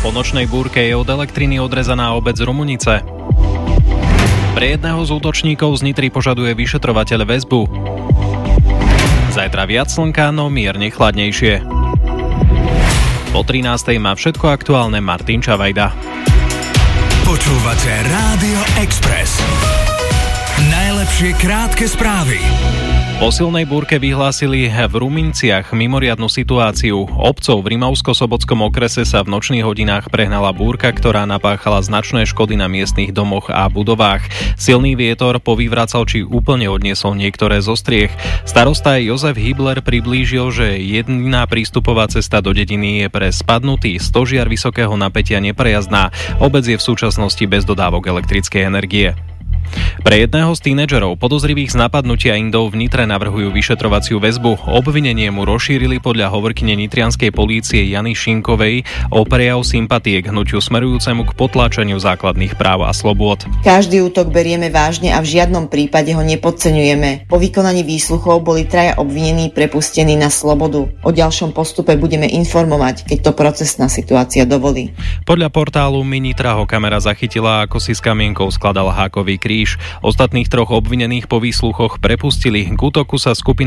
Po nočnej búrke je od elektriny odrezaná obec Rumunice. Pre jedného z útočníkov z Nitry požaduje vyšetrovateľ väzbu. Zajtra viac slnka, no mierne chladnejšie. Po 13:00 má všetko aktuálne Martin Čavajda. Počúvate Rádio Express. Najlepšie krátke správy. Po silnej búrke vyhlásili v Ruminciach mimoriadnu situáciu. Obcov v Rimavsko-Sobotskom okrese sa v nočných hodinách prehnala búrka, ktorá napáchala značné škody na miestnych domoch a budovách. Silný vietor povyvracal či úplne odniesol niektoré zo striech. Starosta Jozef Hibler priblížil, že jediná prístupová cesta do dediny je pre spadnutý stožiar vysokého napätia neprejazdná. Obec je v súčasnosti bez dodávok elektrickej energie. Pre jedného z tínedžerov podozrivých z napadnutia Indov v Nitre navrhujú vyšetrovaciu väzbu. Obvinenie mu rozšírili podľa hovorkyne nitrianskej polície Jany Šinkovej o prejav sympatie k hnutiu smerujúcemu k potláčaniu základných práv a slobôd. Každý útok berieme vážne a v žiadnom prípade ho nepodceňujeme. Po vykonaní výsluchov boli 3 obvinení prepustení na slobodu. O ďalšom postupe budeme informovať, keď to procesná situácia dovolí. Podľa portálu Minitra ho kamera zachytila, ako si s kamienkou skladal hákový kríž. Ostatných 3 obvinených po výsluchoch prepustili. K útoku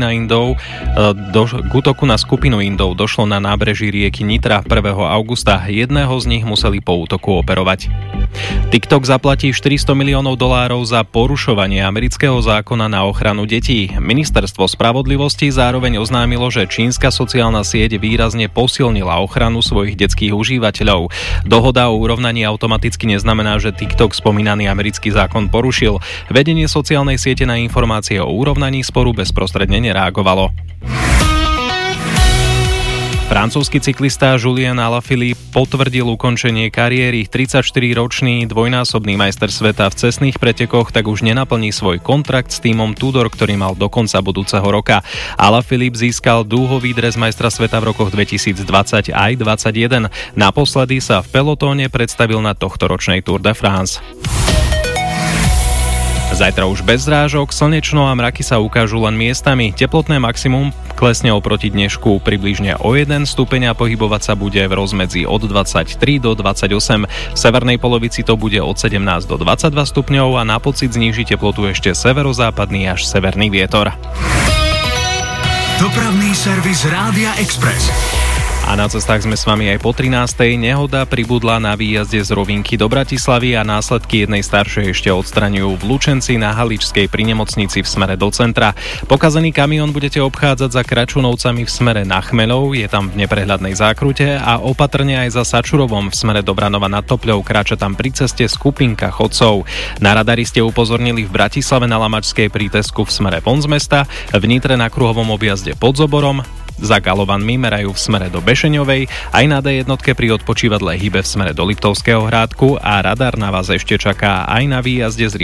na skupinu Indov došlo na nábreží rieky Nitra 1. augusta. Jedného z nich museli po útoku operovať. TikTok zaplatí $400 miliónov za porušovanie amerického zákona na ochranu detí. Ministerstvo spravodlivosti zároveň oznámilo, že čínska sociálna sieť výrazne posilnila ochranu svojich detských užívateľov. Dohoda o urovnaní automaticky neznamená, že TikTok spomínaný americký zákon porušil. Vedenie sociálnej siete na informácie o urovnaní sporu bezprostredne nereagovalo. Francúzsky cyklista Julien Alaphilippe potvrdil ukončenie kariéry. 34-ročný dvojnásobný majster sveta v cestných pretekoch tak už nenaplní svoj kontrakt s tímom Tudor, ktorý mal do konca budúceho roka. Alaphilippe získal dúhový dres majstra sveta v rokoch 2020 aj 2021. Naposledy sa v pelotóne predstavil na tohtoročnej Tour de France. Zajtra už bez zrážok, slnečno a mraky sa ukážu len miestami. Teplotné maximum klesne oproti dnešku približne o 1 stupeň a pohybovať sa bude v rozmedzi od 23 do 28. V severnej polovici to bude od 17 do 22 stupňov a na pocit zníži teplotu ešte severozápadný až severný vietor. Dopravný servis Rádia Express. A na cestách sme s vami aj po 13:00. Nehoda pribudla na výjazde z Rovinky do Bratislavy a následky jednej staršej ešte odstraňujú v Lučenci na Haličskej pri nemocnici v smere do centra. Pokazený kamión budete obchádzať za Kračunovcami v smere na Chmeľov, je tam v neprehľadnej zákrute, a opatrne aj za Sačurovom v smere do Branova nad Topľou, kráča tam pri ceste skupinka chodcov. Na radari ste upozornili v Bratislave na Lamačskej pri Tesku v smere von z mesta, v Nitre na kruhovom objazde pod Zoborom, za Galovanmi merajú v smere do Bešeňovej, aj na D1 pri odpočívadle hýbe v smere do Liptovského Hrádku a radar na vás ešte čaká aj na výjazde z